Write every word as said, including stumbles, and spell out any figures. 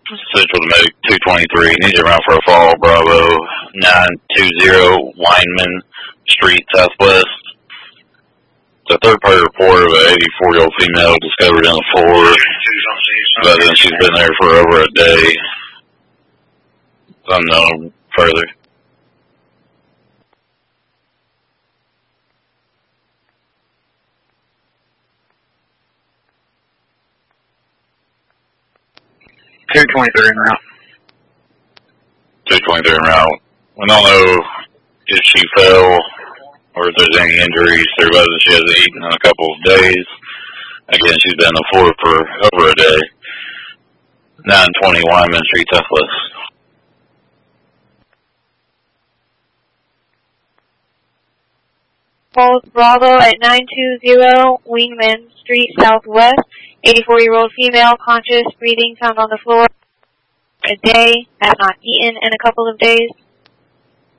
Central to Medic two twenty-three. Needs around for a fall. Bravo nine two zero, Weinman Street, Southwest. It's a third-party report of an eighty-four-year-old female discovered on the floor. But then she's been there for over a day. It's unknown further. two twenty-three en route. two twenty-three en route. We don't know if she fell or if there's any injuries. There wasn't. She hasn't eaten in a couple of days. Again, she's been on the floor for over a day. nine twenty Wyman Street, Southwest. Falls Bravo at nine two zero Wingman Street, Southwest. eighty-four-year-old female, conscious, breathing, found on the floor a day, has not eaten in a couple of days.